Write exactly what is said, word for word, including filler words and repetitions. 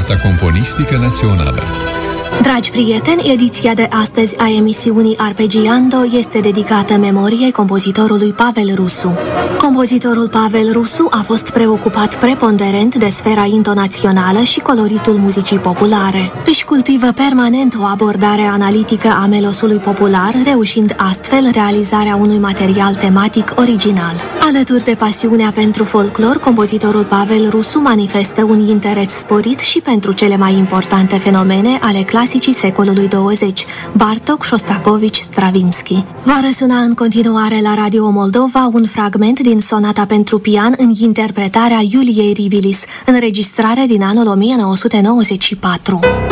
Orchestra Componistică Națională. Dragi prieteni, ediția de astăzi a emisiunii Arpeggiando este dedicată memoriei compozitorului Pavel Rusu. Compozitorul Pavel Rusu a fost preocupat preponderent de sfera intonațională și coloritul muzicii populare. Își cultivă permanent o abordare analitică a melosului popular, reușind astfel realizarea unui material tematic original. Alături de pasiunea pentru folclor, compozitorul Pavel Rusu manifestă un interes sporit și pentru cele mai importante fenomene ale clasicii secolului douăzeci, Bartók, Șostakovici, Stravinsky. Va răsuna în continuare la Radio Moldova un fragment din sonata pentru pian în interpretarea Iuliei Ribilis, înregistrare din anul o mie nouă sute nouăzeci și patru.